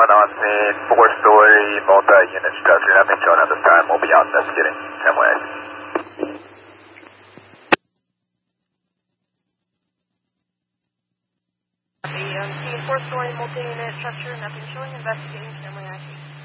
on scene, 4-story, multi-unit structure. Nothing showing at this time. We'll be out investigating. 10 ways. Scene, 4-story, multi-unit structure. Nothing showing. Investigating. 10 way.